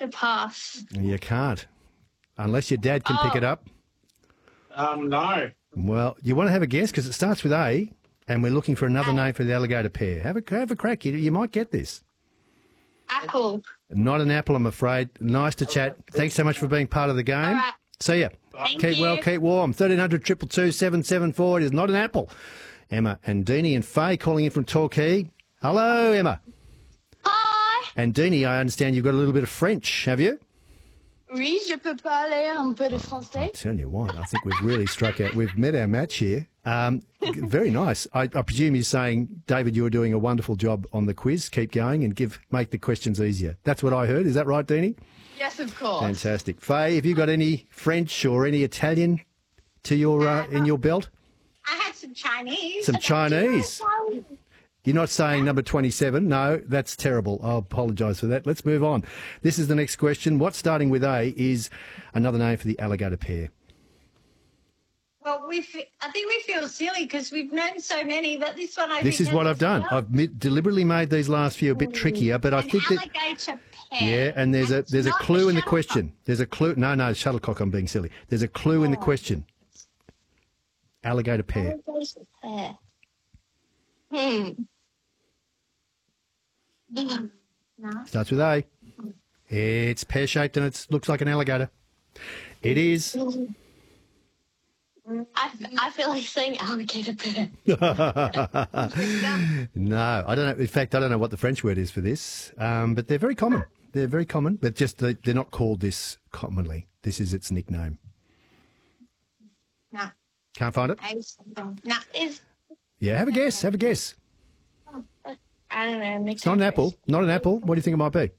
to pass. You can't. Unless your dad can pick it up. No. Well, you want to have a guess because it starts with A, and we're looking for another name for the alligator pear. Have a crack. You might get this. Apple. Not an apple, I'm afraid. Nice to chat. Thanks so much for being part of the game. All right. See ya. Keep well, keep warm. 1300 222 774. It is not an apple. Emma and Deanie and Faye calling in from Torquay. Hello, Emma. Hi. And Deanie, I understand you've got a little bit of French, have you? Oui, je peux parler un peu de français. I tell you what, I think we've really struck out. We've met our match here. Very nice. I presume you're saying, David, you're doing a wonderful job on the quiz. Keep going and make the questions easier. That's what I heard. Is that right, Deanie? Yes, of course. Fantastic. Faye, have you got any French or any Italian to your in your belt? I had some Chinese. Some Chinese. You're not saying number 27. No, that's terrible. I'll apologise for that. Let's move on. This is the next question. What, starting with A, is another name for the alligator pear? Well, I think we feel silly because we've known so many, but this one This is what I've done. I've deliberately made these last few a bit trickier, but I think that... alligator pear. Yeah, and there's a clue in the question. There's a clue. No, shuttlecock, I'm being silly. There's a clue in the question. Alligator pear. Alligator pear. No. Starts with A. It's pear-shaped and it looks like an alligator. It is. I feel like saying alligator pear. No, I don't know. In fact, I don't know what the French word is for this, but they're very common. They're very common, but just they're not called this commonly. This is its nickname. No. Can't find it? No. Yeah, have a guess. Have a guess. I don't know. It's not an apple. Not an apple. What do you think it might be?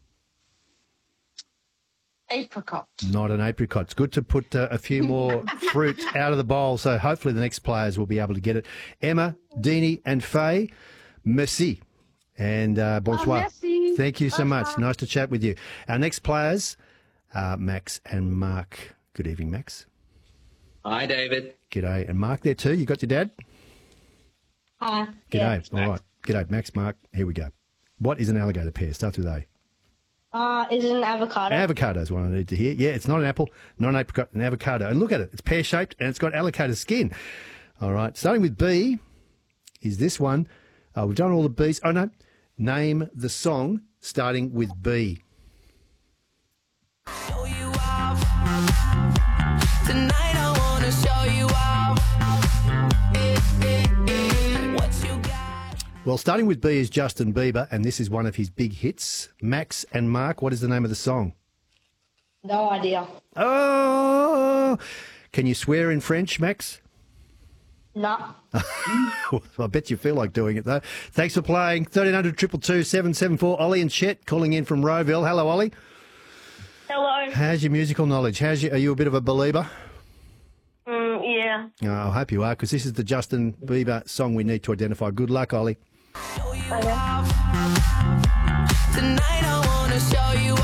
Apricot. Not an apricot. It's good to put a few more fruit out of the bowl, so hopefully the next players will be able to get it. Emma, Deanie and Faye, merci. And bonsoir. merci. Thank you so much. Nice to chat with you. Our next players are Max and Mark. Good evening, Max. Hi, David. G'day. And Mark there too. You got your dad? Hi. G'day. All right. G'day, Max, Mark. Here we go. What is an alligator pear? Starts with A. Is it an avocado? Avocado is what I need to hear. Yeah, it's not an apple, not an apricot, an avocado. And look at it. It's pear-shaped and it's got alligator skin. All right. Starting with B is this one. We've done all the B's. Oh, no. Name the song starting with B. Show you off. Tonight I wanna show you off. What you got? Well, starting with B is Justin Bieber, and this is one of his big hits. Max and Mark, what is the name of the song? No idea. Oh! Can you swear in French, Max? No. I bet you feel like doing it, though. Thanks for playing. 1300 222 774. Ollie and Chet calling in from Rowville. Hello, Ollie. Hello. How's your musical knowledge? Are you a bit of a believer? Yeah. Oh, I hope you are, because this is the Justin Bieber song we need to identify. Good luck, Ollie. Show you off. Tonight I wanna show you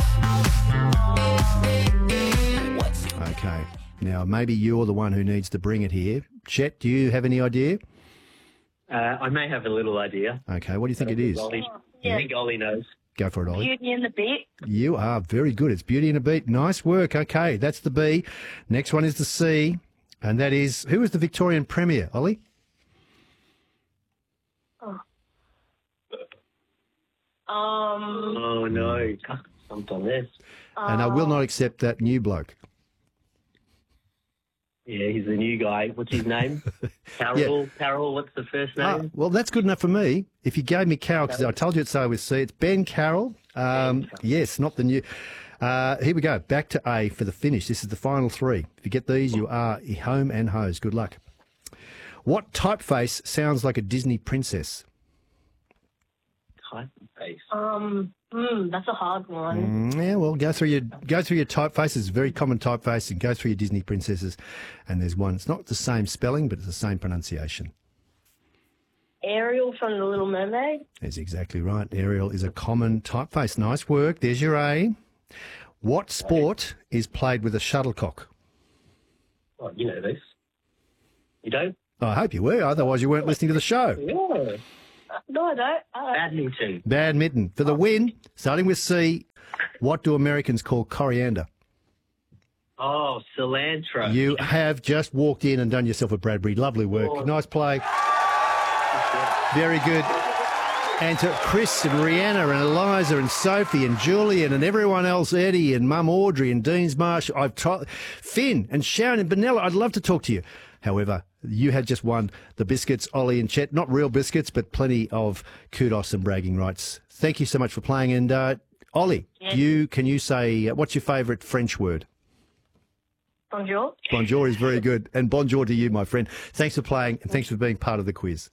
off. What you Okay. Now, maybe you're the one who needs to bring it here. Chet, do you have any idea? I may have a little idea. Okay, what do you think it is? I think Ollie knows. Go for it, Ollie. Beauty and the Beat. You are very good. It's Beauty and a Beat. Nice work. Okay, that's the B. Next one is the C, and that is, who was the Victorian Premier, Ollie? Oh, no. Something on this. And I will not accept that new bloke. Yeah, he's the new guy. What's his name? Carol. Carol, what's the first name? Well, that's good enough for me. If you gave me Carol, because I told you it started with C, it's Ben Carroll. Yes, not the new. Here we go. Back to A for the finish. This is the final three. If you get these, you are home and hosed. Good luck. What typeface sounds like a Disney princess? Typeface. That's a hard one. Yeah, well, go through your typefaces. Very common typeface, and go through your Disney princesses. And there's one. It's not the same spelling, but it's the same pronunciation. Ariel from The Little Mermaid. That's exactly right. Ariel is a common typeface. Nice work. There's your A. What sport is played with a shuttlecock? Oh, you know this. You don't? I hope you were, otherwise you weren't listening to the show. Yeah. No, I don't. Badminton. Badminton. For the win, starting with C, What do Americans call coriander? Oh, cilantro. You have just walked in and done yourself a Bradbury. Lovely work. Oh. Nice play. Very good. And to Chris and Rihanna and Eliza and Sophie and Julian and everyone else, Eddie and Mum Audrey and Deans Marsh, I've tried, Finn and Sharon and Benella, I'd love to talk to you. However, you had just won the biscuits, Ollie and Chet. Not real biscuits, but plenty of kudos and bragging rights. Thank you so much for playing. And Ollie, can you say, what's your favourite French word? Bonjour. Bonjour is very good. And bonjour to you, my friend. Thanks for playing and thanks for being part of the quiz.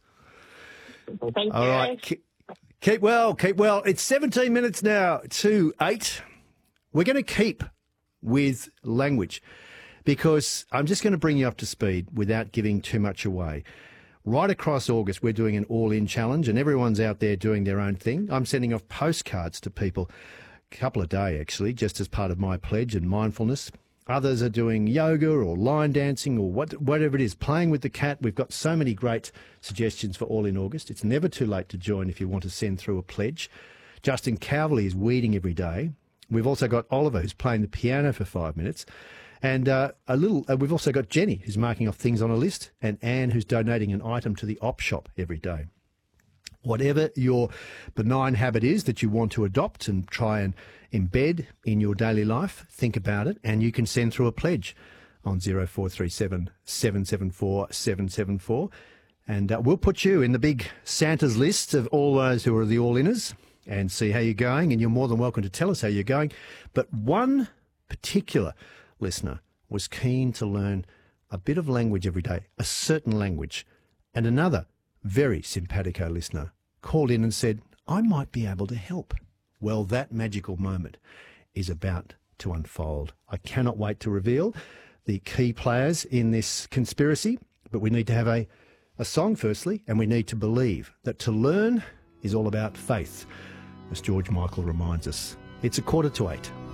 Thank All you. right. Keep well, keep well. It's 17 minutes now to 8. We're going to keep with language because I'm just going to bring you up to speed without giving too much away. Right across August, we're doing an all-in challenge and everyone's out there doing their own thing. I'm sending off postcards to people a couple a day, actually, just as part of my pledge and mindfulness. Others are doing yoga or line dancing or whatever it is, playing with the cat. We've got so many great suggestions for All in August. It's never too late to join if you want to send through a pledge. Justin Cowley is weeding every day. We've also got Oliver, who's playing the piano for 5 minutes. And we've also got Jenny, who's marking off things on a list, and Anne, who's donating an item to the op shop every day. Whatever your benign habit is that you want to adopt and try and embed in your daily life, think about it, and you can send through a pledge on 0437 774 774. And we'll put you in the big Santa's list of all those who are the all-inners and see how you're going, and you're more than welcome to tell us how you're going. But one particular listener was keen to learn a bit of language every day, a certain language, and another very simpatico listener called in and said, I might be able to help. Well, that magical moment is about to unfold. I cannot wait to reveal the key players in this conspiracy, but we need to have a song firstly, and we need to believe that to learn is all about faith, as George Michael reminds us. It's 7:45.